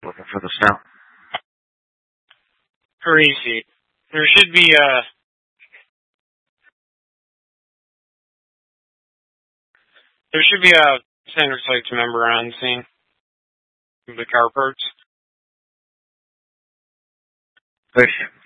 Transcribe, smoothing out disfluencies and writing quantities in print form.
Looking for the snow. Crazy. There should be a Sanders Lakes member on scene. The car parts. Fish,